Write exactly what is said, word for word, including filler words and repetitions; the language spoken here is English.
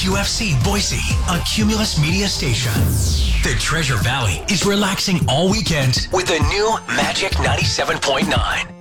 Cumulus U F C Boise, a Cumulus media station. The Treasure Valley is relaxing all weekend with the new Magic ninety-seven point nine.